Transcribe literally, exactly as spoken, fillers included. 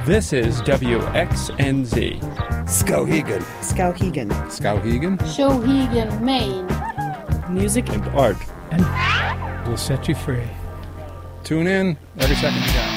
This is W X N Z. Skowhegan. Skowhegan. Skowhegan. Skowhegan, Maine. Music And art. And will set you free. Tune in every second you got.